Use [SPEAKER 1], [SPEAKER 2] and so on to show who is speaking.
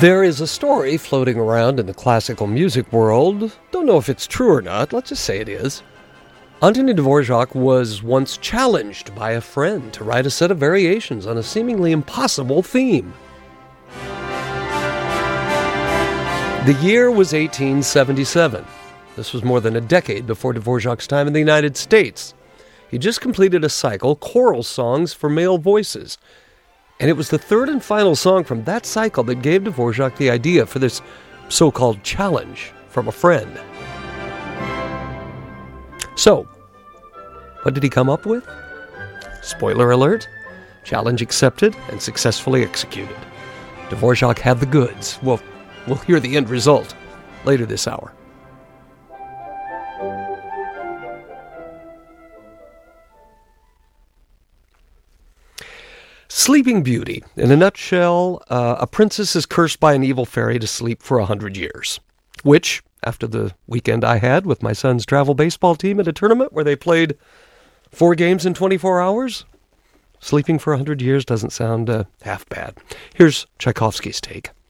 [SPEAKER 1] There is a story floating around in the classical music world. Don't know if it's true or not. Let's just say it is. Antonin Dvorak was once challenged by a friend to write a set of variations on a seemingly impossible theme. The year was 1877. This was more than a decade before Dvorak's time in the United States. He just completed a cycle, Choral Songs for Male Voices. And it was the third and final song from that cycle that gave Dvorak the idea for this so-called challenge from a friend. So, what did he come up with? Spoiler alert, challenge accepted and successfully executed. Dvorak had the goods. We'll hear the end result later this hour. Sleeping Beauty. In a nutshell, a princess is cursed by an evil fairy to sleep for 100 years. Which, after the weekend I had with my son's travel baseball team at a tournament where they played 4 games in 24 hours, sleeping for 100 years doesn't sound half bad. Here's Tchaikovsky's take.